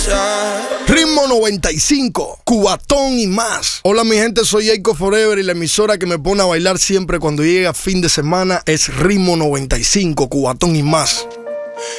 Ritmo 95, Cubatón y más. Hola mi gente, soy Jacob Forever y la emisora que me pone a bailar siempre cuando llega fin de semana es Ritmo 95, Cubatón y más.